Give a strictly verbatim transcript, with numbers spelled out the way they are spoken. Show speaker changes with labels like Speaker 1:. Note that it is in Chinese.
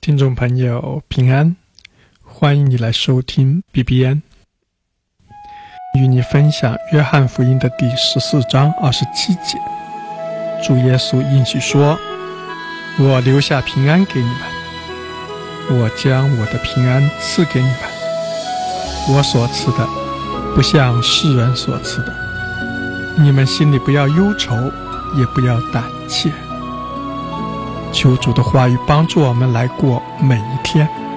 Speaker 1: 听众朋友平安，欢迎你来收听 B B N， 与你分享约翰福音的第十四章二十七节。主耶稣应许说，我留下平安给你们，我将我的平安赐给你们，我所赐的不像世人所赐的，你们心里不要忧愁，也不要胆怯。求主的话语帮助我们来过每一天。